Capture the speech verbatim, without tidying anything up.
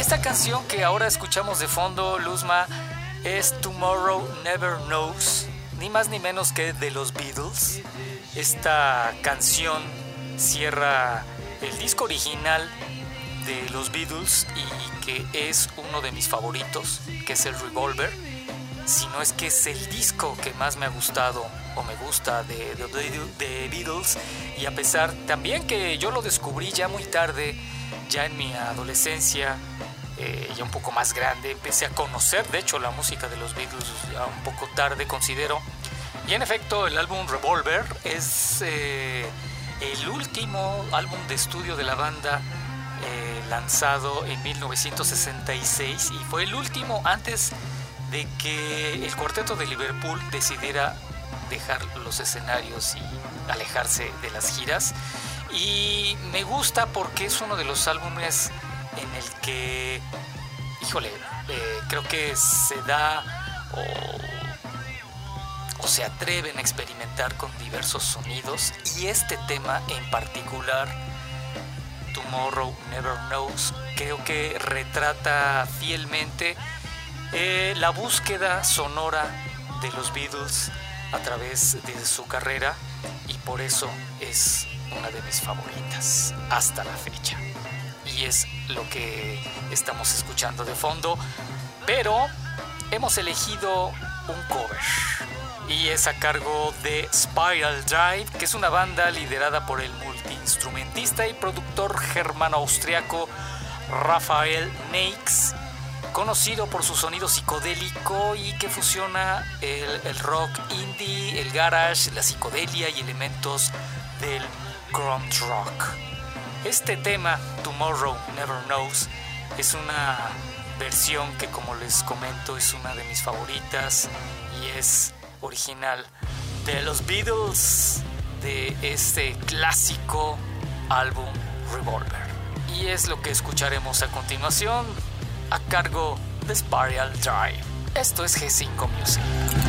Esta canción que ahora escuchamos de fondo, Luzma, es Tomorrow Never Knows, ni más ni menos que de los Beatles. Esta canción cierra el disco original de los Beatles y que es uno de mis favoritos, que es el Revolver, si no es que es el disco que más me ha gustado o me gusta de, de, de Beatles. Y a pesar también que yo lo descubrí ya muy tarde, ya en mi adolescencia, eh, ya un poco más grande, empecé a conocer de hecho la música de los Beatles ya un poco tarde, considero. Y en efecto el álbum Revolver es eh, el último álbum de estudio de la banda, eh, lanzado en mil novecientos sesenta y seis, y fue el último antes de que el cuarteto de Liverpool decidiera dejar los escenarios y alejarse de las giras. Y me gusta porque es uno de los álbumes en el que, híjole, eh, creo que se da o, o se atreven a experimentar con diversos sonidos, y este tema en particular, Tomorrow Never Knows, creo que retrata fielmente eh, la búsqueda sonora de los Beatles a través de su carrera, y por eso es una de mis favoritas hasta la fecha, y es lo que estamos escuchando de fondo. Pero hemos elegido un cover y es a cargo de Spiral Drive, que es una banda liderada por el multiinstrumentista y productor germano-austriaco Raphael Neix, conocido por su sonido psicodélico y que fusiona el, el rock indie, el garage, la psicodelia y elementos del grunge rock. Este tema, Tomorrow Never Knows, es una versión que, como les comento, es una de mis favoritas y es original de los Beatles, de este clásico álbum Revolver, y es lo que escucharemos a continuación a cargo de Spiral Drive. Esto es G cinco Music.